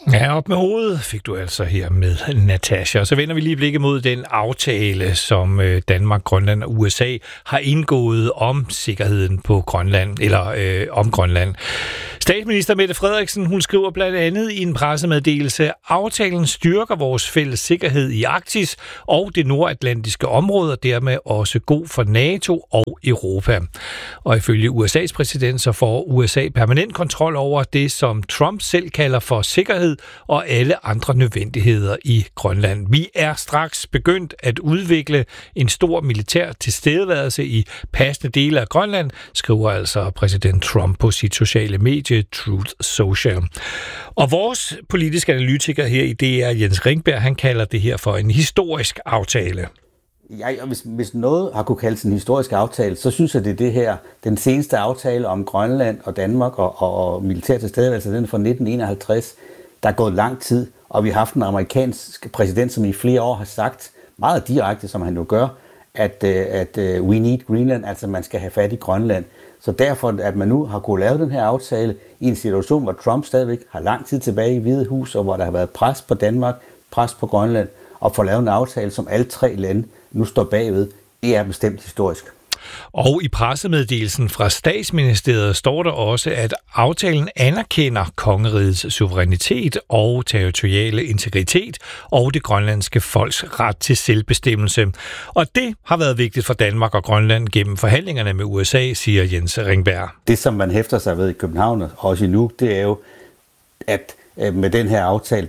Ja, op med hovedet fik du altså her med Natasha. Og så vender vi lige blikket mod den aftale, som Danmark, Grønland og USA har indgået om sikkerheden på Grønland, eller om Grønland. Statsminister Mette Frederiksen, hun skriver blandt andet i en pressemeddelelse: aftalen styrker vores fælles sikkerhed i Arktis og det nordatlantiske område, og dermed også god for NATO og Europa. Og ifølge USA's præsident, så får USA permanent kontrol over det, som Trump selv kalder for sikkerhed og alle andre nødvendigheder i Grønland. Vi er straks begyndt at udvikle en stor militær tilstedeværelse i passende dele af Grønland, skriver altså præsident Trump på sit sociale medie Truth Social. Og vores politiske analytiker her i DR, Jens Ringberg, han kalder det her for en historisk aftale. Ja, hvis noget har kunne kaldes en historisk aftale, så synes jeg, det er det her, den seneste aftale om Grønland og Danmark og militær tilstedeværelse, den fra 1951. Der er gået lang tid, og vi har haft en amerikansk præsident, som i flere år har sagt, meget direkte, som han jo gør, at we need Greenland, altså man skal have fat i Grønland. Så derfor, at man nu har kunnet lave den her aftale i en situation, hvor Trump stadigvæk har lang tid tilbage i Hvide Hus, og hvor der har været pres på Danmark, pres på Grønland, og få lavet en aftale, som alle tre lande nu står bagved, det er bestemt historisk. Og i pressemeddelelsen fra Statsministeriet står der også, at aftalen anerkender kongerigets suverænitet og territoriale integritet og det grønlandske folks ret til selvbestemmelse. Og det har været vigtigt for Danmark og Grønland gennem forhandlingerne med USA, siger Jens Ringberg. Det, som man hæfter sig ved i København og også i Nuuk, det er jo, at med den her aftale,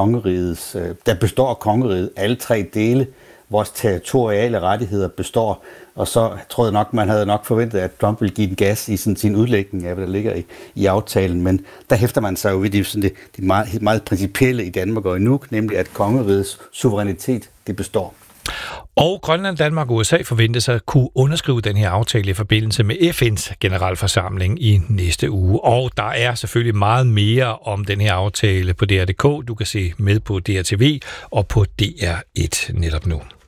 der består kongeriget alle tre dele. Vores territoriale rettigheder består, og så tror jeg nok, man havde nok forventet, at Trump ville give den gas i sin udlægning af, hvad der ligger i aftalen, men der hæfter man sig jo ved det meget, meget principielle i Danmark og i Nuuk, nemlig at kongerigets suverænitet, det består. Og Grønland, Danmark og USA forventes at kunne underskrive den her aftale i forbindelse med FN's generalforsamling i næste uge. Og der er selvfølgelig meget mere om den her aftale på DR.dk. Du kan se med på DRTV og på DR1 netop nu.